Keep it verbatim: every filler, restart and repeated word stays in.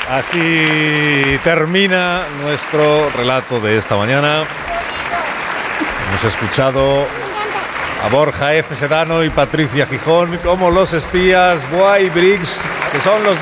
Así termina nuestro relato de esta mañana. Hemos escuchado a Borja F. Sedano y Patricia Gijón como los espías Guay Briggs, que son los